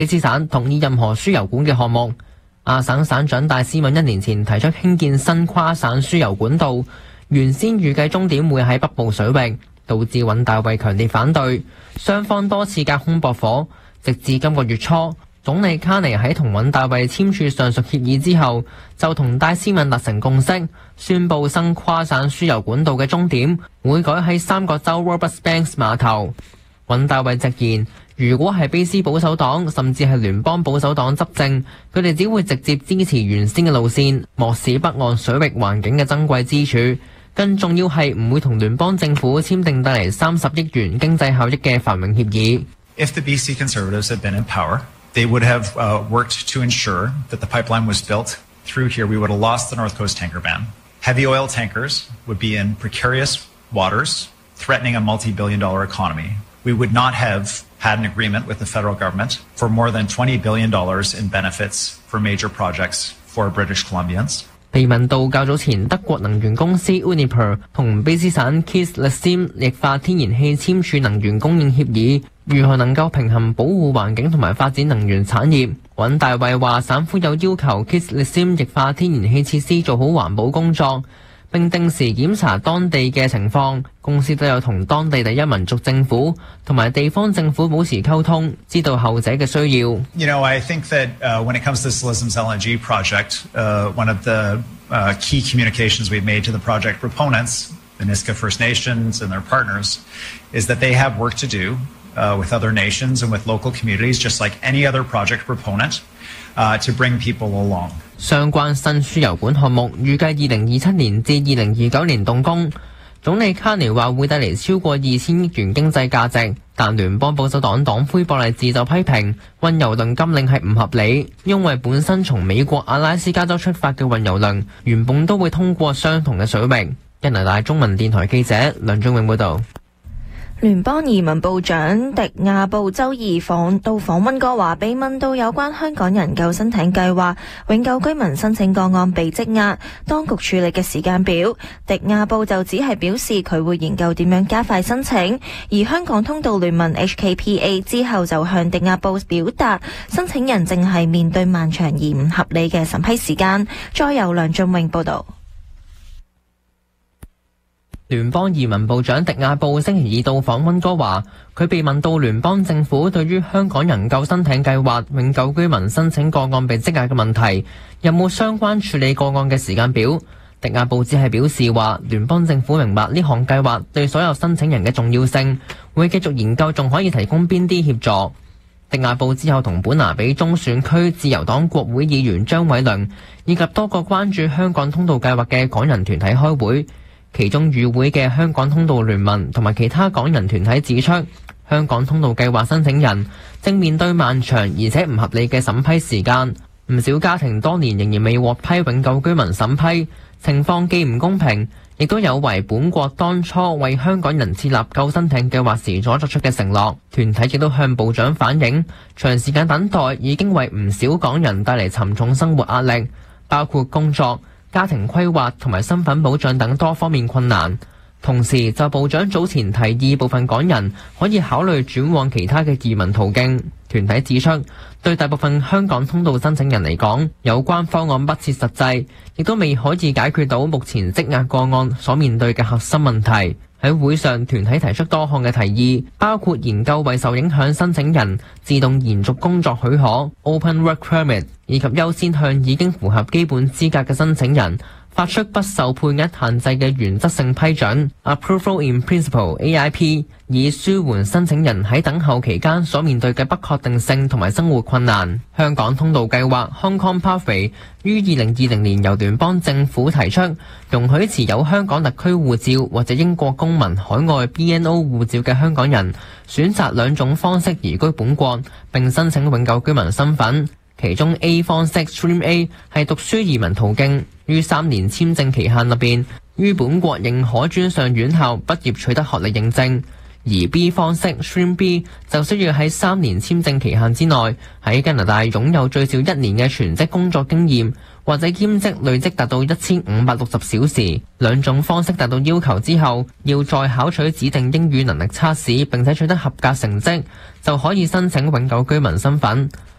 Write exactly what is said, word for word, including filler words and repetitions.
卑斯省同意任何輸油管嘅項目。亞省省長戴斯敏一年前提出興建新跨省輸油管道，原先預計終點會喺北部水域，導致尹大衛強烈反對，雙方多次隔空駁火，直至今個月初，總理卡尼喺同尹大衛簽署上述協議之後，就同戴斯敏達成共識，宣布新跨省輸油管道嘅終點會改喺三角洲 Robertsbanks 碼頭。尹大衛直言，如果係卑斯保守黨甚至係聯邦保守黨執政，佢哋只會直接支持原先嘅路線，漠視北岸水域環境嘅珍貴之處。更重要係唔會同聯邦政府簽訂帶嚟三十億元經濟效益嘅繁榮協議。 If the B C Conservatives had been in power, they would have uh, worked to ensure that the pipeline was built through here. We would have lost the North Coast tanker ban. Heavy oil tankers would be in precarious waters, threatening a multi-billion dollar economy. We would not have had an agreement with the federal government for more than twenty billion dollars in benefits for major projects for British Columbians. 被問到較早前德國能源公司 Uniper 同卑斯省 Kislsim 液化天然氣簽署能源供應協議，如何能夠平衡保護環境同埋發展能源產業？尹大衛話省府有要求 Kislsim 液化天然氣設施做好環保工作，並定時檢查當地嘅情況。公司都有同當地第一民族政府同埋地方政府保持溝通，知道後者嘅需要。 You know, I think that uh, when it comes to Silissim's L N G project, uh, one of the uh, key communications we've made to the project proponents, the Nisga'a First Nations and their partners, is that they have work to do uh, with other nations and with local communities, just like any other project proponent, uh, to bring people along. 相關新輸油管項目預計二零二七年至二零二九年動工。總理卡尼話會帶嚟超過二千億元經濟價值，但聯邦保守黨黨魁博勵治就批評運油輪禁令係唔合理，因為本身從美國阿拉斯加州出發嘅運油輪原本都會通過相同嘅水域。加拿大中文電台記者梁俊永報導。 聯邦移民部長迪亞布周二訪到訪溫哥華，被問到有關香港人救生艇計劃永久居民申請個案被積壓，當局處理嘅時間表，迪亞布就只係表示佢會研究點樣加快申請，而香港通道聯盟 H K P A 之後就向迪亞布表達，申請人正係面對漫長而唔合理嘅審批時間。再由梁俊永報導。 聯邦移民部長迪亞布星期二到訪溫哥華，佢被問到聯邦政府對於香港人救生艇計劃永久居民申請個案被積壓嘅問題，有冇相關處理個案嘅時間表？迪亞布只係表示話，聯邦政府明白呢項計劃對所有申請人嘅重要性，會繼續研究仲可以提供邊啲協助。迪亞布之後同本拿比中選區自由黨國會議員張偉良以及多個關注香港通道計劃嘅港人團體開會。其中與會嘅香港通道聯盟同埋其他港人團體指出，香港通道計劃申請人正面對漫長而且唔合理嘅審批時間，唔少家庭多年仍然未獲批永久居民審批，情況既唔公平，亦都有違本國當初為香港人設立救生艇計劃時所作出嘅承諾。團體亦都向部長反映，長時間等待已經為唔少港人帶嚟沉重生活壓力，包括工作、家庭規劃同埋身份保障等多方面困難。同時就部長早前提議部分港人可以考慮轉往其他嘅移民途徑。團體指出，對大部分香港通道申請人嚟講，有關方案不切實際，亦都未可以解決到目前積壓個案所面對嘅核心問題。喺會上，團體提出多項嘅提議，包括研究為受影響申請人自動延續工作許可 （Open Work Permit） 以及優先向已經符合基本資格嘅申請人發出不受配額限制嘅原則性批准 （Approval in Principle A I P）， 以舒緩申請人喺等候期間所面對嘅不確定性同埋生活困難。香港通道計劃 Hong Kong Pathway 於二零二零年由聯邦政府提出，容許持有香港特區護照或者英國公民海外 B N O 護照嘅香港人選擇兩種方式移居本國並申請永久居民身份。其中 A 方式 Stream A 係讀書移民途徑，於三年簽證期限入邊，於本國認可專上院校畢業取得學歷認證；而 B 方式 Stream B 就需要喺三年簽證期限之內，喺加拿大擁有最少一年嘅全職工作經驗，或者兼職累積達到一千五百六十小時。兩種方式達到要求之後，要再考取指定英語能力測試並且取得合格成績，就可以申請永久居民身份。